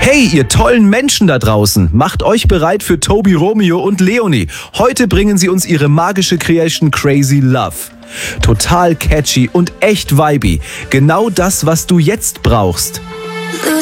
Hey, ihr tollen Menschen da draußen, macht euch bereit für Tobi, Romeo und Leonie. Heute bringen sie uns ihre magische Creation Crazy Love. Total catchy und echt vibey. Genau das, was du jetzt brauchst.